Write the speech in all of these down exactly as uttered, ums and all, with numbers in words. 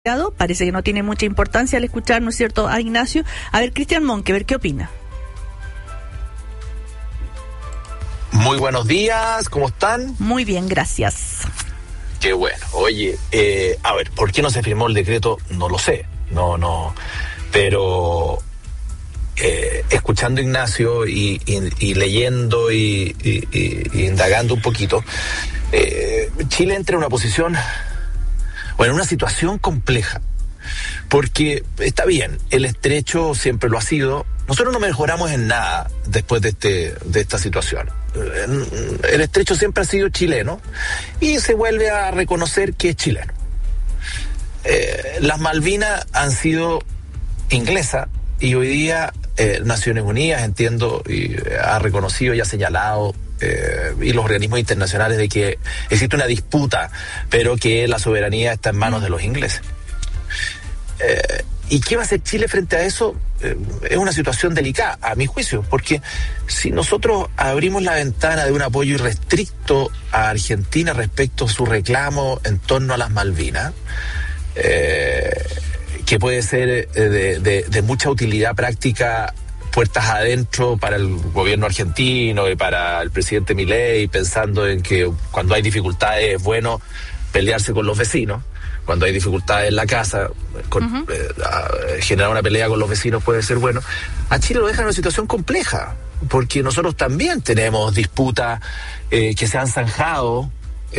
Parece que no tiene mucha importancia al escuchar, ¿no es cierto?, a Ignacio. A ver, Cristian Monkeberg, ¿qué opina? Muy buenos días, ¿cómo están? Muy bien, gracias. Qué bueno. Oye, eh, a ver, ¿por qué no se firmó el decreto? No lo sé, no, no, pero eh, escuchando a Ignacio y, y, y leyendo y, y, y, y indagando un poquito, eh, Chile entra en una posición, bueno, en una situación compleja, porque está bien, el estrecho siempre lo ha sido. Nosotros no mejoramos en nada después de este de esta situación. El estrecho siempre ha sido chileno y se vuelve a reconocer que es chileno. Eh, las Malvinas han sido inglesas y hoy día eh, Naciones Unidas, entiendo, y ha reconocido y ha señalado, eh, y los organismos internacionales, de que existe una disputa, pero que la soberanía está en manos de los ingleses. Eh, ¿Y qué va a hacer Chile frente a eso? Eh, es una situación delicada, a mi juicio, porque si nosotros abrimos la ventana de un apoyo irrestricto a Argentina respecto a su reclamo en torno a las Malvinas, eh, que puede ser de, de, de mucha utilidad práctica puertas adentro para el gobierno argentino y para el presidente Milei, pensando en que cuando hay dificultades es bueno pelearse con los vecinos. Cuando hay dificultades en la casa, con, uh-huh. eh, generar una pelea con los vecinos puede ser bueno. A Chile lo deja en una situación compleja, porque nosotros también tenemos disputas eh, que se han zanjado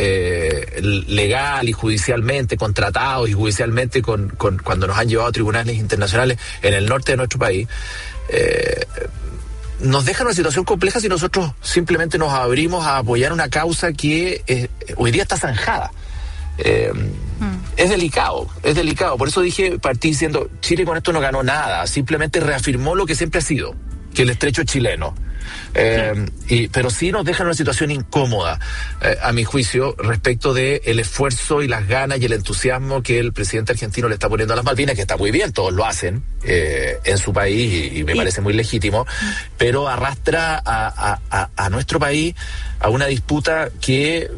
eh, legal y judicialmente, con tratados y judicialmente, con, con, cuando nos han llevado a tribunales internacionales en el norte de nuestro país. Eh, nos deja en una situación compleja si nosotros simplemente nos abrimos a apoyar una causa que eh, hoy día está zanjada. Eh, mm. Es delicado, es delicado. Por eso dije, partí diciendo, Chile con esto no ganó nada, simplemente reafirmó lo que siempre ha sido, que el estrecho es chileno. Eh, sí. y, pero sí nos deja en una situación incómoda, eh, a mi juicio, respecto de el esfuerzo y las ganas y el entusiasmo que el presidente argentino le está poniendo a las Malvinas, que está muy bien, todos lo hacen eh, en su país y, y me y... parece muy legítimo, pero arrastra a, a, a, a nuestro país a una disputa que...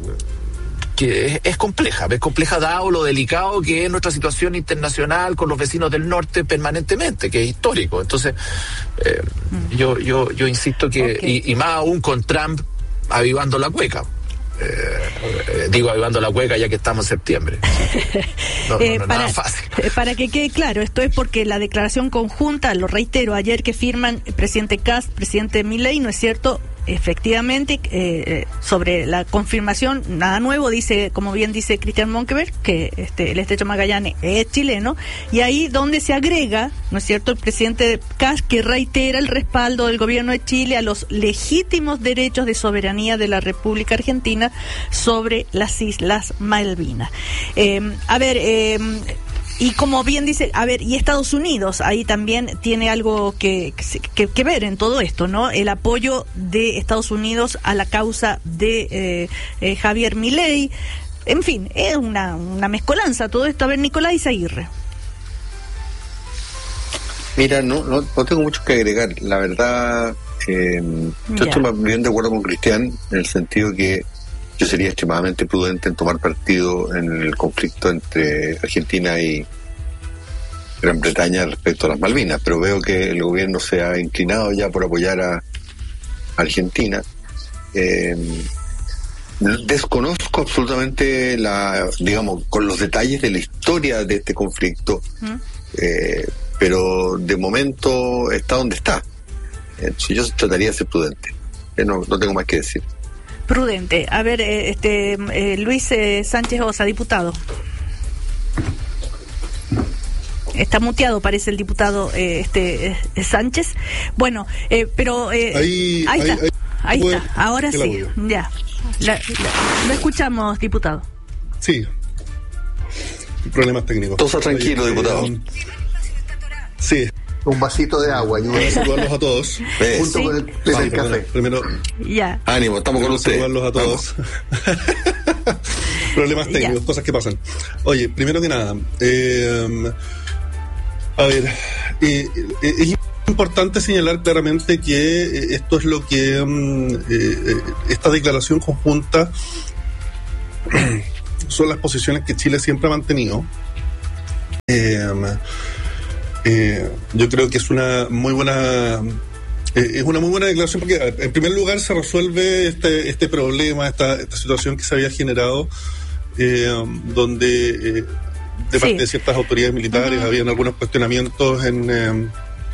que es, es compleja, es compleja dado lo delicado que es nuestra situación internacional con los vecinos del norte permanentemente, que es histórico. Entonces, eh, mm. yo, yo, yo insisto que, okay. y, y más aún con Trump avivando la cueca. Eh, eh, digo avivando la cueca ya que estamos en septiembre. No, no, eh, no, para, nada fácil. Para que quede claro, esto es porque la declaración conjunta, lo reitero, ayer que firman el presidente Kast, presidente Milei, ¿no es cierto? Efectivamente, eh, sobre la confirmación, nada nuevo, dice, como bien dice Cristian Monkeberg, que este, el estrecho Magallanes es chileno, y ahí donde se agrega, ¿no es cierto?, el presidente Kast, que reitera el respaldo del gobierno de Chile a los legítimos derechos de soberanía de la República Argentina sobre las Islas Malvinas. Eh, a ver, eh, y como bien dice, a ver, y Estados Unidos ahí también tiene algo que, que, que ver en todo esto, ¿no? El apoyo de Estados Unidos a la causa de eh, eh, Javier Milei. En fin, es una, una mezcolanza todo esto. A ver, Nicolás Izaguirre. Mira, no, no, no tengo mucho que agregar. La verdad, eh, yo estoy más bien de acuerdo con Cristian en el sentido que yo sería extremadamente prudente en tomar partido en el conflicto entre Argentina y Gran Bretaña respecto a las Malvinas, pero veo que el gobierno se ha inclinado ya por apoyar a Argentina. Eh, desconozco absolutamente la, digamos, con los detalles de la historia de este conflicto, ¿Mm? eh, pero de momento está donde está. Eh, yo trataría de ser prudente. Eh, no, no tengo más que decir. Prudente. A ver, eh, este eh, Luis eh, Sánchez Osa, diputado. Está muteado, parece el diputado eh, este eh, Sánchez. Bueno, eh, pero eh, ahí, ahí está, ahí, ahí ahí está. Ahora sí, audio. ya. La, la, lo escuchamos, diputado. Sí. Problemas técnicos. Todo tranquilo, diputado. Eh, sí. Un vasito de agua. Y un... saludarlos a todos. ¿Ves? Junto ¿Sí? con el, con el café. Primero, ya. Ánimo, estamos con ustedes. Saludarlos a todos. Problemas técnicos, ya. Cosas que pasan. Oye, primero que nada, eh, a ver, eh, eh, es importante señalar claramente que esto es lo que um, eh, esta declaración conjunta son las posiciones que Chile siempre ha mantenido. Eh, eh, yo creo que es una muy buena eh, es una muy buena declaración porque en primer lugar se resuelve este este problema, esta, esta situación que se había generado eh, donde eh, de parte sí. de ciertas autoridades militares uh-huh. habían algunos cuestionamientos en eh,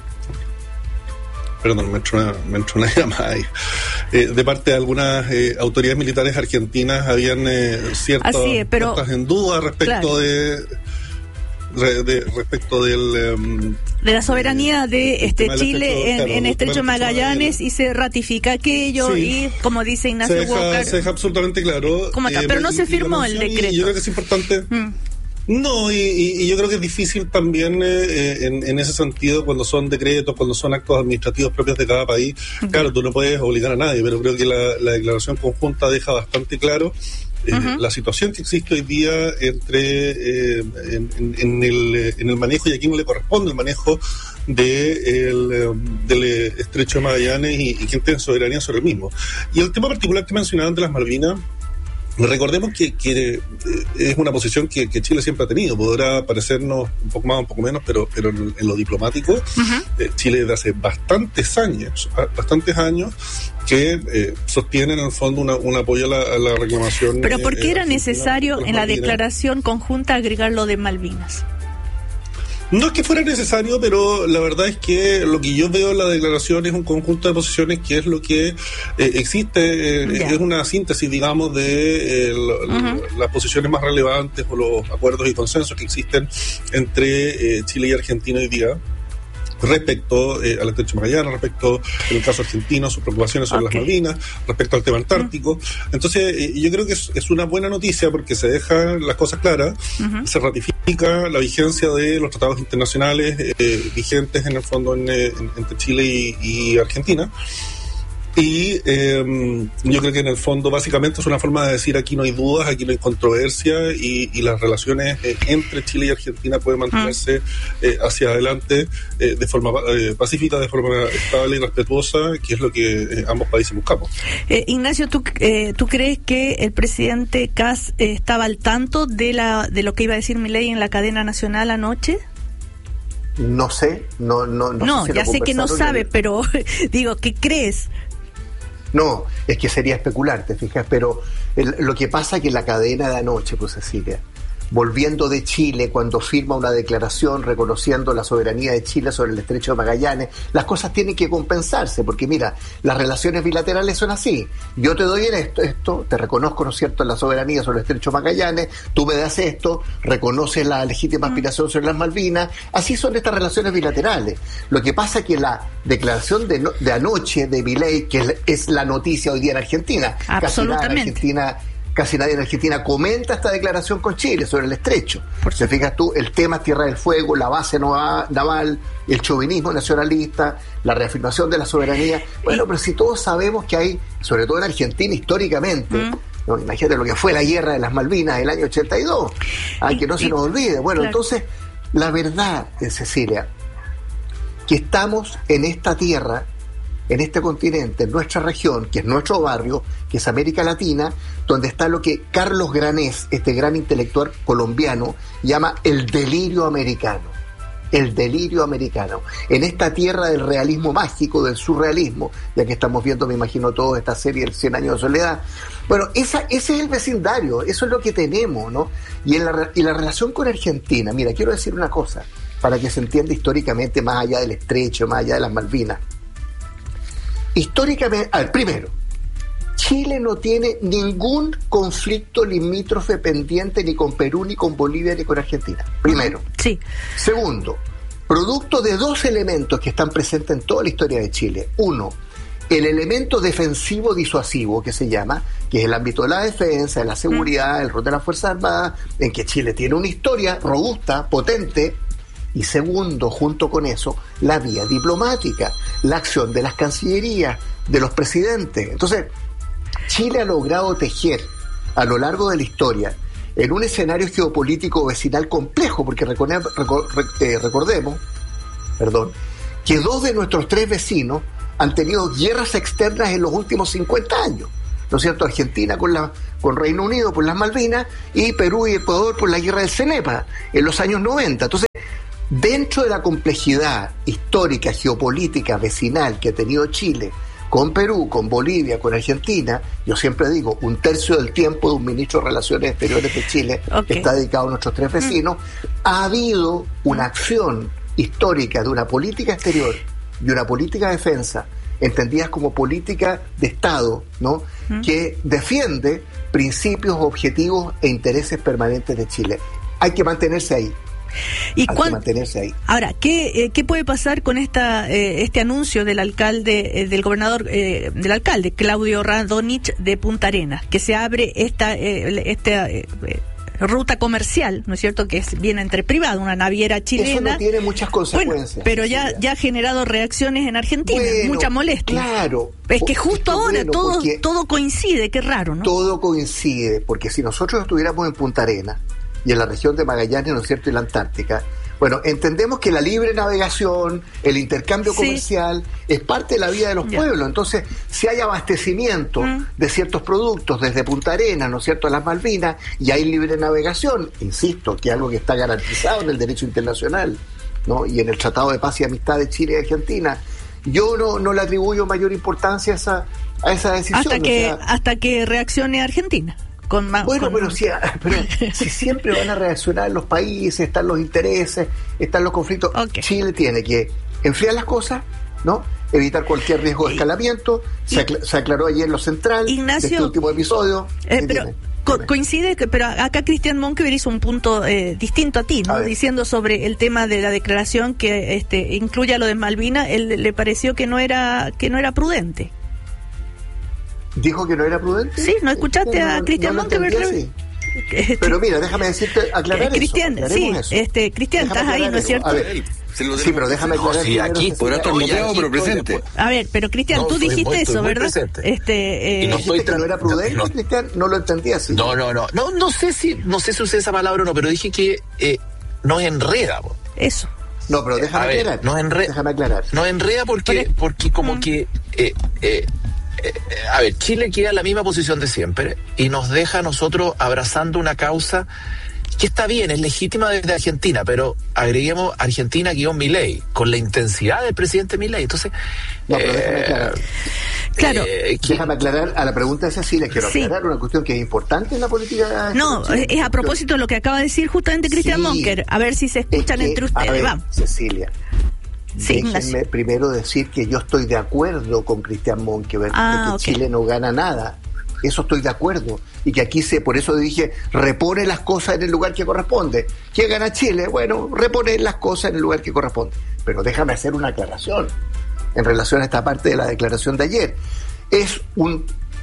perdón, me entró una, me entró una llamada ahí. Eh, de parte de algunas eh, autoridades militares argentinas habían eh, ciertas es, pero, en duda respecto claro. de, de, de respecto del um, de la soberanía de este Chile estrecho, en, claro, en Estrecho Magallanes y se ratifica aquello sí. y como dice Ignacio se deja, Walker se deja absolutamente claro como acá, eh, pero no se firmó el decreto. Y yo creo que es importante mm. No, y, y yo creo que es difícil también eh, en, en ese sentido cuando son decretos, cuando son actos administrativos propios de cada país. Uh-huh. Claro, tú no puedes obligar a nadie, pero creo que la, la declaración conjunta deja bastante claro eh, uh-huh. la situación que existe hoy día entre eh, en, en, en, el, en el manejo, y a quién le corresponde el manejo de el, del Estrecho de Magallanes y, y quién tiene soberanía sobre el mismo. Y el tema particular que mencionaban de las Malvinas, recordemos que, que es una posición que, que Chile siempre ha tenido. Podrá parecernos un poco más, un poco menos, pero, pero en, en lo diplomático, uh-huh. eh, Chile desde hace bastantes años, bastantes años, que eh, sostiene en el fondo una, un apoyo a la, a la reclamación. Pero ¿por qué eh, era necesario en la Malvinas. declaración conjunta agregar lo de Malvinas? No es que fuera necesario, pero la verdad es que lo que yo veo en la declaración es un conjunto de posiciones que es lo que eh, existe, eh, es una síntesis, digamos, de eh, lo, uh-huh. las posiciones más relevantes o los acuerdos y consensos que existen entre eh, Chile y Argentina hoy día respecto eh, al Estrecho de Magallanes, respecto en el caso argentino, sus preocupaciones sobre okay. las Malvinas, respecto al tema antártico. Uh-huh. Entonces, eh, yo creo que es, es una buena noticia porque se dejan las cosas claras, uh-huh. se ratifica la vigencia de los tratados internacionales eh, vigentes en el fondo en, en, entre Chile y, y Argentina. Y eh, yo creo que en el fondo básicamente es una forma de decir aquí no hay dudas, aquí no hay controversia y, y las relaciones eh, entre Chile y Argentina pueden mantenerse eh, hacia adelante eh, de forma eh, pacífica, de forma estable y respetuosa, que es lo que eh, ambos países buscamos. Eh, Ignacio, ¿tú, eh, ¿tú crees que el presidente Kast eh, estaba al tanto de, la, de lo que iba a decir Milei en la cadena nacional anoche? No sé, no no No, no sé si ya sé que no sabe, el... pero digo, ¿qué crees? No, es que sería especular, te fijas, pero el, lo que pasa es que la cadena de anoche, pues Cecilia, volviendo de Chile, cuando firma una declaración reconociendo la soberanía de Chile sobre el Estrecho de Magallanes, las cosas tienen que compensarse, porque mira, las relaciones bilaterales son así. Yo te doy en esto, esto, te reconozco, ¿no es cierto?, la soberanía sobre el Estrecho de Magallanes, tú me das esto, reconoces la legítima aspiración sobre las Malvinas, así son estas relaciones bilaterales. Lo que pasa es que la declaración de, no, de anoche de Milei, que es, es la noticia hoy día en Argentina, absolutamente. Casi nada en Argentina Casi nadie en Argentina comenta esta declaración con Chile sobre el estrecho. Te fijas tú, el tema Tierra del Fuego, la base naval, el chauvinismo nacionalista, la reafirmación de la soberanía. Bueno, pero si todos sabemos que hay, sobre todo en Argentina históricamente, mm. ¿no? Imagínate lo que fue la guerra de las Malvinas del año ochenta y dos, ah, que no se nos olvide. Bueno, claro. Entonces, la verdad, Cecilia, que estamos en esta tierra, en este continente, en nuestra región, que es nuestro barrio, que es América Latina, donde está lo que Carlos Granés, este gran intelectual colombiano, llama el delirio americano. El delirio americano. En esta tierra del realismo mágico, del surrealismo, ya que estamos viendo, me imagino, toda esta serie, el cien años de soledad. Bueno, esa, ese es el vecindario, eso es lo que tenemos, ¿no? Y, en la, y la relación con Argentina, mira, quiero decir una cosa, para que se entienda históricamente, más allá del estrecho, más allá de las Malvinas. Históricamente, a ver, primero, Chile no tiene ningún conflicto limítrofe pendiente ni con Perú, ni con Bolivia, ni con Argentina. Primero. Sí. Segundo, producto de dos elementos que están presentes en toda la historia de Chile. Uno, el elemento defensivo disuasivo, que se llama, que es el ámbito de la defensa, de la seguridad, el rol de las Fuerzas Armadas, en que Chile tiene una historia robusta, potente. Y segundo, junto con eso, la vía diplomática, la acción de las cancillerías, de los presidentes. Entonces, Chile ha logrado tejer a lo largo de la historia, en un escenario geopolítico vecinal complejo, porque recordemos, eh, recordemos perdón, que dos de nuestros tres vecinos han tenido guerras externas en los últimos cincuenta años. ¿No es cierto? Argentina con la con Reino Unido por las Malvinas y Perú y Ecuador por la guerra del Cenepa en los años noventa. Entonces, dentro de la complejidad histórica, geopolítica, vecinal que ha tenido Chile con Perú, con Bolivia, con Argentina, yo siempre digo, un tercio del tiempo de un ministro de Relaciones Exteriores de Chile okay. está dedicado a nuestros tres vecinos, mm. ha habido una acción histórica de una política exterior y una política de defensa, entendidas como política de Estado, ¿no? Mm. que defiende principios, objetivos e intereses permanentes de Chile. Hay que mantenerse ahí. ¿Y Hay cuán... que mantenerse ahí. Ahora, ¿qué, eh, qué puede pasar con esta eh, este anuncio del alcalde, eh, del gobernador, eh, del alcalde Claudio Radonich de Punta Arenas, que se abre esta eh, esta eh, ruta comercial, ¿no es cierto?, que es, viene entre privados, una naviera chilena? Eso no tiene muchas consecuencias. Bueno, pero ya, ya ha generado reacciones en Argentina, bueno, mucha molestia. Claro. Es que justo ahora bueno, todo, todo coincide, qué raro, ¿no? Todo coincide, porque si nosotros estuviéramos en Punta Arenas, y en la región de Magallanes, ¿no es cierto?, y la Antártica, bueno, entendemos que la libre navegación, el intercambio comercial, sí. es parte de la vida de los ya. pueblos. Entonces, si hay abastecimiento mm. de ciertos productos desde Punta Arenas, ¿no es cierto?, a las Malvinas, y hay libre navegación, insisto, que es algo que está garantizado en el derecho internacional, ¿no?, y en el Tratado de Paz y Amistad de Chile y Argentina, yo no, no le atribuyo mayor importancia a esa, a esa decisión. Hasta que, o sea, hasta que reaccione Argentina. Con más, bueno, con... pero, si, pero si siempre van a reaccionar los países, están los intereses, están los conflictos. Okay. Chile tiene que enfriar las cosas, ¿no? Evitar cualquier riesgo de escalamiento. Y, se, acl- se aclaró ayer en lo central Ignacio, de este último episodio. Eh, pero tiene, co- tiene. coincide, que, pero acá Cristian Monkever hizo un punto eh, distinto a ti, ¿no? A diciendo sobre el tema de la declaración que este incluya lo de Malvinas, él le pareció que no era que no era prudente. ¿Dijo que no era prudente? Sí, ¿no escuchaste no, a Cristian no Monkever? Este, pero mira, déjame decirte, aclarar Cristian, eso. Sí, eso. este, Cristian, estás ahí, ¿no es cierto? A ver, sí, pero déjame aclarar. Sí, aquí, por otro motivo, pero presente. A ver, pero Cristian, no, tú dijiste muy, eso, ¿verdad? Presente. Este, eh, y no ¿Dijiste estoy que no era prudente, no, Cristian? No lo entendí así. No, no, no, no, no sé si, no sé si usé esa palabra o no, pero dije que eh, nos enreda. Po. Eso. No, pero déjame ver, aclarar. Nos enreda, déjame aclarar. Nos enreda porque, pero, porque como mm. que eh, eh, Eh, a ver, Chile queda en la misma posición de siempre y nos deja a nosotros abrazando una causa que está bien, es legítima desde Argentina, pero agreguemos Argentina-Milei, con la intensidad del presidente Milei. Entonces, no, pero déjame eh, aclarar. Claro. Eh, déjame aclarar a la pregunta de Cecilia, quiero sí. aclarar una cuestión que es importante en la política. No, es, es a propósito de lo que acaba de decir justamente Cristian sí, Monker, a ver si se escuchan es que, entre ustedes. Ver, Vamos. Cecilia. Sí, Déjenme primero decir que yo estoy de acuerdo con Cristian Monkever, ah, de que okay. Chile no gana nada. Eso estoy de acuerdo. Y que aquí se, por eso dije, repone las cosas en el lugar que corresponde. ¿Quién gana Chile? Bueno, repone las cosas en el lugar que corresponde. Pero déjame hacer una aclaración en relación a esta parte de la declaración de ayer. Es un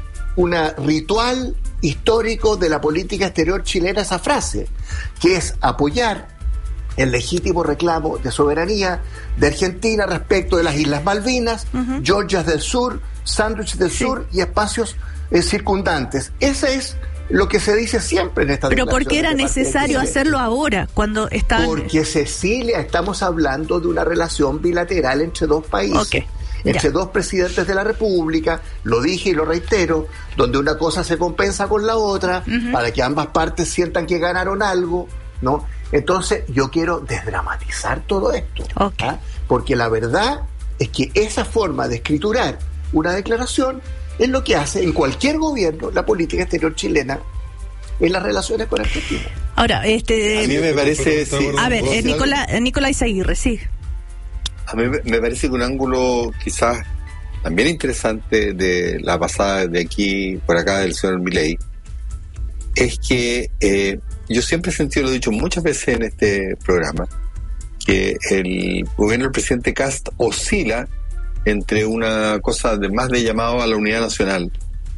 una ritual histórico de la política exterior chilena esa frase, que es apoyar el legítimo reclamo de soberanía de Argentina respecto de las Islas Malvinas, uh-huh. Georgias del Sur, Sandwich del sí. Sur y espacios eh, circundantes. Ese es lo que se dice siempre en esta declaración. Pero ¿por qué era necesario hacerlo ahora, cuando están...? Porque, Cecilia, estamos hablando de una relación bilateral entre dos países. Okay. Entre ya. dos presidentes de la República, lo dije y lo reitero, donde una cosa se compensa con la otra, uh-huh. para que ambas partes sientan que ganaron algo, ¿no? Entonces, yo quiero desdramatizar todo esto, okay. ¿ah? Porque la verdad es que esa forma de escriturar una declaración es lo que hace en cualquier gobierno la política exterior chilena en las relaciones con Argentina. Ahora, este... A mí me parece... Sí, a ver, eh, Nicolás, Nicolás Aguirre, sí. A mí me parece que un ángulo quizás también interesante de la pasada de aquí por acá del señor Milei es que eh, yo siempre he sentido, lo he dicho muchas veces en este programa, que el gobierno del presidente Kast oscila entre una cosa de más de llamado a la unidad nacional,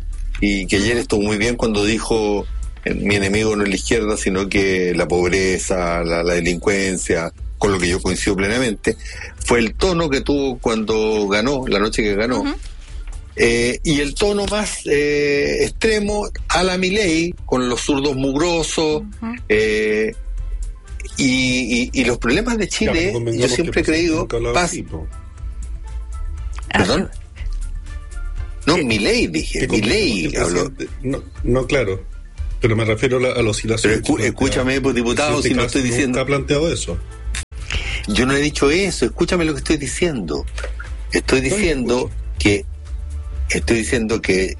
y que ayer estuvo muy bien cuando dijo mi enemigo no es la izquierda sino que la pobreza, la, la delincuencia, con lo que yo coincido plenamente, fue el tono que tuvo cuando ganó, la noche que ganó, uh-huh. eh, y el tono más eh, extremo a la Milei, con los zurdos mugrosos, uh-huh. eh, y, y, y los problemas de Chile, claro, yo siempre he creído... Pas- ¿Perdón? No, Milei dije, Milei habló. No, no, claro, pero me refiero a la, a la oscilación. Pero escu- escúchame, pues, diputado, si no estoy diciendo... ¿Nunca ha planteado eso? Yo no he dicho eso, escúchame lo que estoy diciendo. Estoy diciendo que... Estoy diciendo que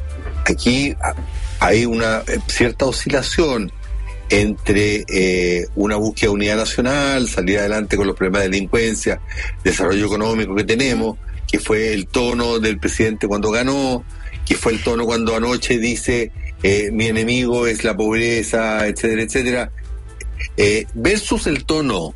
aquí hay una cierta oscilación entre eh, una búsqueda de unidad nacional, salir adelante con los problemas de delincuencia, desarrollo económico que tenemos, que fue el tono del presidente cuando ganó, que fue el tono cuando anoche dice eh, mi enemigo es la pobreza, etcétera, etcétera, eh, versus el tono,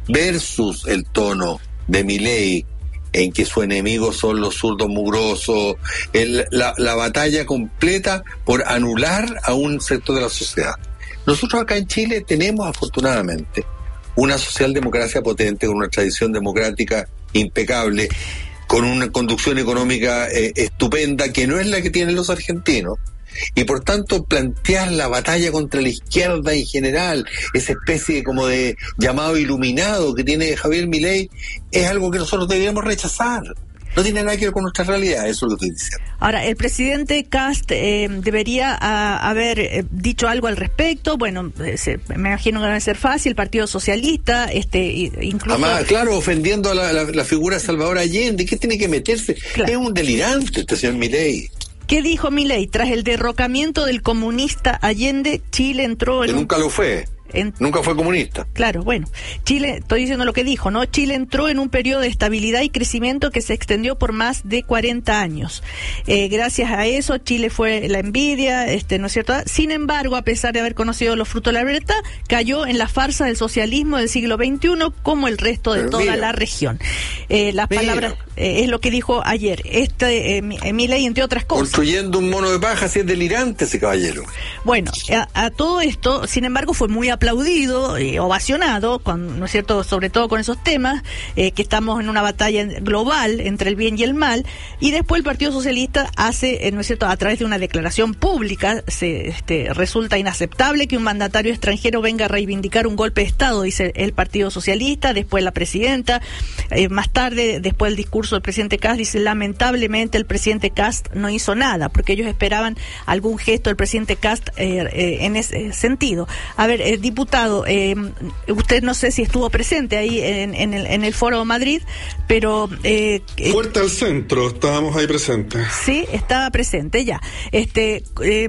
versus el tono de Milei, en que su enemigo son los zurdos mugrosos, el, la, la batalla completa por anular a un sector de la sociedad. Nosotros acá en Chile tenemos, afortunadamente, una socialdemocracia potente, con una tradición democrática impecable, con una conducción económica eh, estupenda, que no es la que tienen los argentinos. Y por tanto plantear la batalla contra la izquierda en general, esa especie como de llamado iluminado que tiene Javier Milei, es algo que nosotros deberíamos rechazar. No tiene nada que ver con nuestra realidad, eso es lo que estoy diciendo. Ahora, el presidente Kast eh, debería a, haber eh, dicho algo al respecto. Bueno, eh, se, me imagino que no va a ser fácil. El Partido Socialista, este, incluso... Además, claro, ofendiendo a la, la, la figura de Salvador Allende. ¿Qué tiene que meterse? Claro. Es un delirante este señor Milei. ¿Qué dijo Milei? Tras el derrocamiento del comunista Allende, Chile entró en... Que un... nunca lo fue. En... Nunca fue comunista. Claro, bueno, Chile, estoy diciendo lo que dijo, ¿no? Chile entró en un periodo de estabilidad y crecimiento que se extendió por más de cuarenta años. Eh, gracias a eso, Chile fue la envidia, este, ¿no es cierto? Sin embargo, a pesar de haber conocido los frutos de la libertad, cayó en la farsa del socialismo del siglo veintiuno, como el resto de Pero toda mira, la región. Eh, las mira. palabras eh, es lo que dijo ayer. Este, eh, Milei, entre otras cosas. Construyendo un mono de paja, si es delirante ese caballero. Bueno, a, a todo esto, sin embargo, fue muy aplaudido, eh, ovacionado, con, ¿no es cierto?, sobre todo con esos temas, eh, que estamos en una batalla global entre el bien y el mal, y después el Partido Socialista hace, eh, ¿no es cierto?, a través de una declaración pública, se este, resulta inaceptable que un mandatario extranjero venga a reivindicar un golpe de Estado, dice el Partido Socialista, después la presidenta, eh, más tarde, después del discurso del presidente Kast, dice, lamentablemente el presidente Kast no hizo nada, porque ellos esperaban algún gesto del presidente Kast eh, eh, en ese sentido. A ver, eh, diputado, eh, usted no sé si estuvo presente ahí en, en, el, en el Foro Madrid, pero... Eh, Fuerte al centro, estábamos ahí presentes. Sí, estaba presente, ya. Este, eh,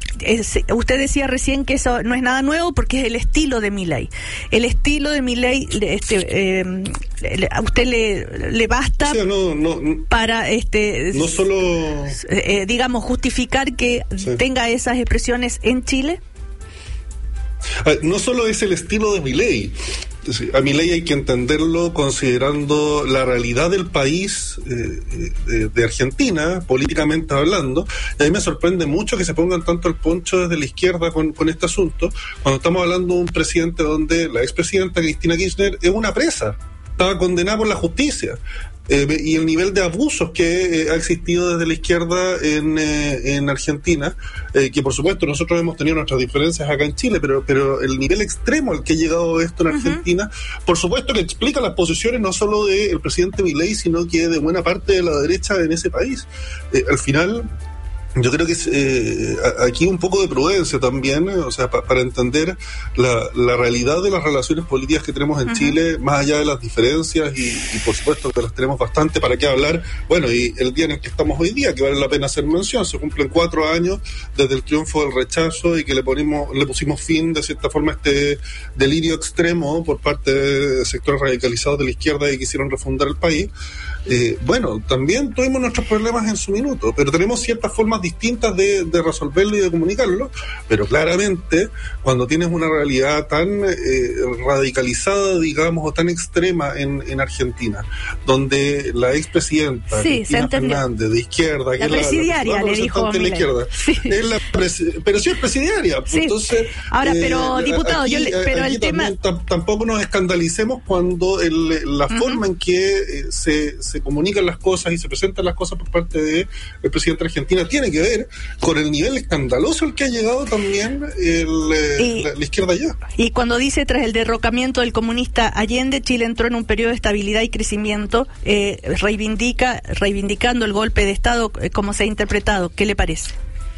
es, usted decía recién que eso no es nada nuevo porque es el estilo de Milei. El estilo de Milei, este, eh, a usted le, le basta, o sea, no, no, para, este, no solo, eh, digamos, justificar que sí. tenga esas expresiones en Chile. No solo es el estilo de Milei. A Milei hay que entenderlo considerando la realidad del país, eh, de, de Argentina, políticamente hablando. Y a mí me sorprende mucho que se pongan tanto el poncho desde la izquierda con, con este asunto, cuando estamos hablando de un presidente donde la expresidenta Cristina Kirchner es una presa, estaba condenada por la justicia. Eh, y el nivel de abusos que eh, ha existido desde la izquierda en, eh, en Argentina, eh, que por supuesto nosotros hemos tenido nuestras diferencias acá en Chile, pero pero el nivel extremo al que ha llegado esto en Argentina, uh-huh. por supuesto que explica las posiciones no solo del presidente Milei, sino que de buena parte de la derecha en ese país. Eh, al final... Yo creo que es, eh, aquí un poco de prudencia también, o sea, pa, para entender la, la realidad de las relaciones políticas que tenemos en uh-huh. Chile, más allá de las diferencias, y, y por supuesto que las tenemos bastante para qué hablar. Bueno, y el día en el que estamos hoy día, que vale la pena hacer mención, se cumplen cuatro años desde el triunfo del rechazo y que le ponimos, le pusimos fin, de cierta forma, a este delirio extremo por parte de sectores radicalizados de la izquierda que quisieron refundar el país. Eh, bueno, también tuvimos nuestros problemas en su minuto, pero tenemos ciertas formas distintas de, de resolverlo y de comunicarlo, pero claramente cuando tienes una realidad tan eh, radicalizada, digamos, o tan extrema en, en Argentina, donde la expresidenta sí, Cristina Fernández, de izquierda, la que presidiaria, la, la, la le dijo de la izquierda, sí. es la presi- pero sí es presidiaria, sí. entonces ahora, pero eh, diputado, aquí, yo le, pero el tema t- tampoco nos escandalicemos cuando el, la uh-huh. forma en que eh, se, se comunican las cosas y se presentan las cosas por parte del presidente de Argentina tiene tiene que ver con el nivel escandaloso al que ha llegado también el, eh, y, la, la izquierda allá. Y cuando dice, tras el derrocamiento del comunista Allende, Chile entró en un periodo de estabilidad y crecimiento, eh, reivindica reivindicando el golpe de Estado, eh, como se ha interpretado. ¿Qué le parece?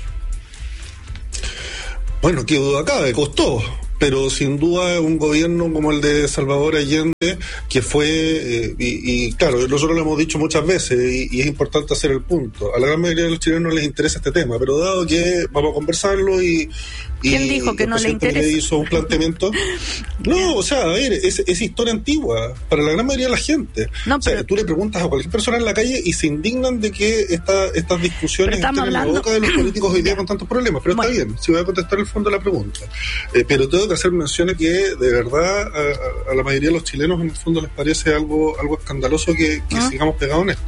Bueno, qué duda cabe, costó, pero sin duda un gobierno como el de Salvador Allende, que fue, eh, y, y claro, nosotros lo hemos dicho muchas veces, y, y es importante hacer el punto, a la gran mayoría de los chilenos no les interesa este tema, pero dado que vamos a conversarlo y... ¿Quién y dijo que no le interesa? Le hizo un planteamiento. No, o sea, a ver, es, es historia antigua para la gran mayoría de la gente. No, o sea, pero... tú le preguntas a cualquier persona en la calle y se indignan de que esta, estas discusiones estén hablando... en la boca de los políticos hoy día con tantos problemas. Pero bueno, está bien, si voy a contestar el fondo de la pregunta. Eh, pero tengo que hacer mención que de verdad a, a la mayoría de los chilenos en el fondo les parece algo, algo escandaloso que, que ¿Ah? sigamos pegados en esto.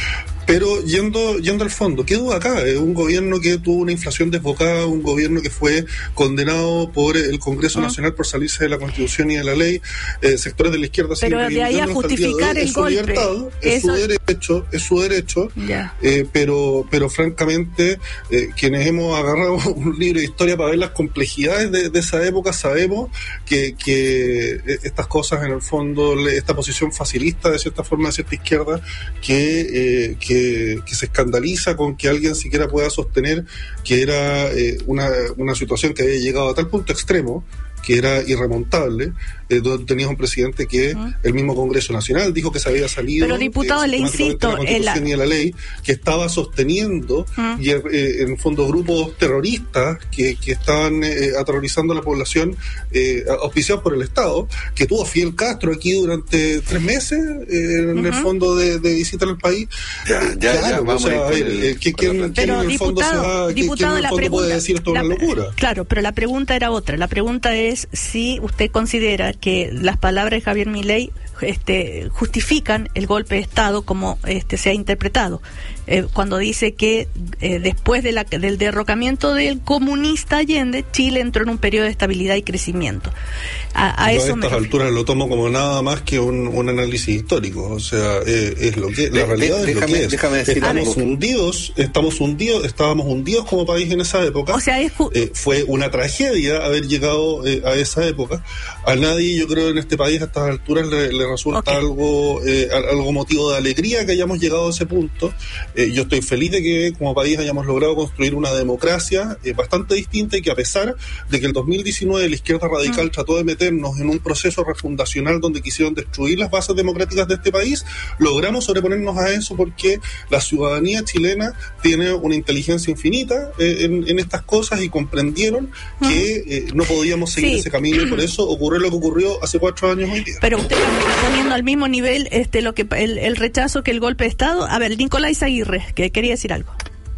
Pero yendo yendo al fondo, ¿qué duda acá? Es un gobierno que tuvo una inflación desbocada, un gobierno que fue condenado por el Congreso uh-huh. Nacional por salirse de la Constitución y de la ley, eh, sectores de la izquierda. Pero de ahí a justificar el es su golpe. Libertad, es Eso... su derecho, es su derecho, yeah. eh, pero pero francamente, eh, quienes hemos agarrado un libro de historia para ver las complejidades de, de esa época, sabemos que, que estas cosas en el fondo, esta posición facilista de cierta forma, de cierta izquierda, que, eh, que Que, que se escandaliza con que alguien siquiera pueda sostener que era eh, una, una situación que había llegado a tal punto extremo que era irremontable, eh, donde tenías un presidente que uh-huh. el mismo Congreso Nacional dijo que se había salido. Pero diputado, eh, le insisto, de la Constitución la... y de la ley, que estaba sosteniendo uh-huh. y eh, en fondo grupos terroristas que, que estaban eh, aterrorizando a la población, eh, auspiciados por el Estado, que tuvo Fidel Castro aquí durante tres meses eh, en uh-huh. el fondo de, de visita al país. Ya, ya, claro, ya, vamos o sea, a ver, eh, ¿quién, quién, ¿quién en el fondo, se va, diputado, ¿quién en el fondo pregunta, puede decir esto es una locura? Claro, pero la pregunta era otra. La pregunta es si usted considera que las palabras de Javier Milei este, justifican el golpe de Estado como este, se ha interpretado, eh, cuando dice que eh, después de la, del derrocamiento del comunista Allende, Chile entró en un periodo de estabilidad y crecimiento. A, a Yo eso a estas me alturas lo tomo como nada más que un, un análisis histórico, o sea, eh, es lo que la de, realidad de, es déjame, lo que es. Déjame decir estamos algo. hundidos, estamos hundidos, estábamos hundidos como país en esa época. O sea, es ju- eh, fue una tragedia haber llegado eh, a esa época. A nadie, yo creo, en este país a estas alturas le, le resulta okay. algo eh, algo motivo de alegría que hayamos llegado a ese punto. Eh, yo estoy feliz de que como país hayamos logrado construir una democracia eh, bastante distinta y que a pesar de que el dos mil diecinueve la izquierda radical mm. trató de meternos en un proceso refundacional donde quisieron destruir las bases democráticas de este país, logramos sobreponernos a eso porque la ciudadanía chilena tiene una inteligencia infinita eh, en, en estas cosas y comprendieron mm. que eh, no podíamos seguir sí. ese camino y por eso ocurrió lo que ocurrió hace cuatro años hoy día. Pero usted está poniendo al mismo nivel este lo que el, el rechazo que el golpe de Estado. A ver, Nicolás Aguirre, que quería decir algo.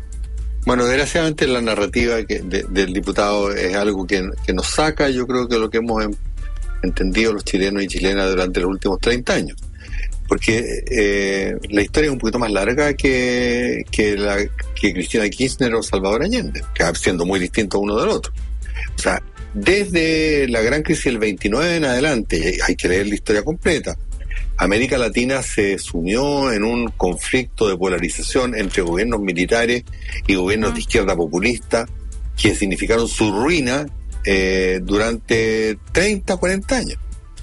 Bueno, desgraciadamente la narrativa que de, del diputado es algo que, que nos saca, yo creo que lo que hemos entendido los chilenos y chilenas durante los últimos treinta años. Porque eh, la historia es un poquito más larga que, que, la, que Cristina Kirchner o Salvador Allende, que siendo muy distintos uno del otro. O sea, desde la gran crisis del veintinueve en adelante, hay que leer la historia completa, América Latina se sumió en un conflicto de polarización entre gobiernos militares y gobiernos de izquierda populista que significaron su ruina eh, durante treinta, cuarenta años.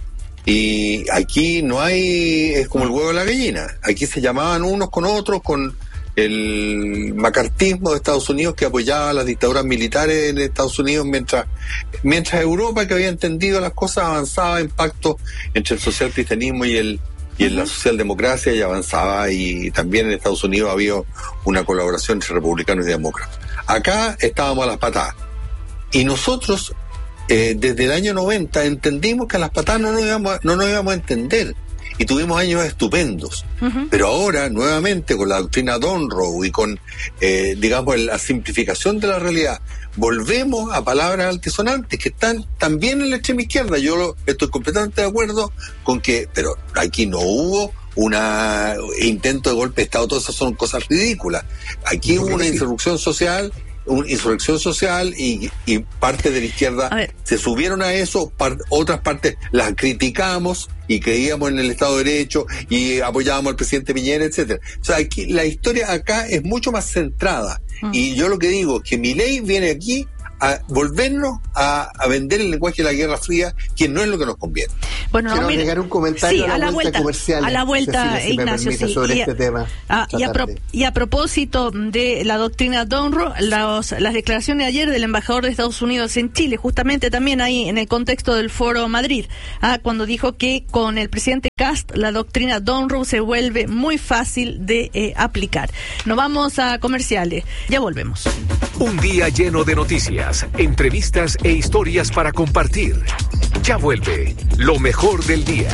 Y aquí no hay, es como el huevo de la gallina, aquí se llamaban unos con otros, con el macartismo de Estados Unidos que apoyaba las dictaduras militares en Estados Unidos, mientras mientras Europa, que había entendido las cosas, avanzaba en pacto entre el socialcristianismo y el y en la socialdemocracia y avanzaba, y también en Estados Unidos había una colaboración entre republicanos y demócratas. Acá estábamos a las patadas y nosotros eh, desde el año noventa entendimos que a las patadas no nos íbamos a, no nos íbamos a entender. Y tuvimos años estupendos. Uh-huh. Pero ahora, nuevamente, con la doctrina Donroe y con, eh, digamos, la simplificación de la realidad, volvemos a palabras altisonantes que están también en la extrema izquierda. Yo lo, estoy completamente de acuerdo con que, pero aquí no hubo una intento de golpe de Estado, todas esas son cosas ridículas. Aquí hubo una insurrección social una insurrección social y, y parte de la izquierda se subieron a eso, par, otras partes las criticamos y creíamos en el Estado de Derecho y apoyábamos al presidente Piñera, etcétera. O sea, aquí, la historia acá es mucho más centrada. Mm. Y yo lo que digo es que Milei viene aquí a volvernos a, a vender el lenguaje de la Guerra Fría, que no es lo que nos conviene. Bueno, quiero agregar un comentario sí, a, la a la vuelta comercial. A la vuelta, Cecilia, si Ignacio, sí. sobre y, este tema. Ah, y, a pro, y a propósito de la doctrina Donro, los, las declaraciones de ayer del embajador de Estados Unidos en Chile, justamente también ahí en el contexto del Foro Madrid, ah, cuando dijo que con el presidente Kast la doctrina Donro se vuelve muy fácil de eh, aplicar. Nos vamos a comerciales, ya volvemos. Un día lleno de noticias, entrevistas e historias para compartir. Ya vuelve lo mejor del día.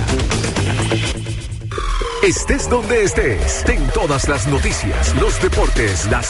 Estés donde estés, ten todas las noticias, los deportes, las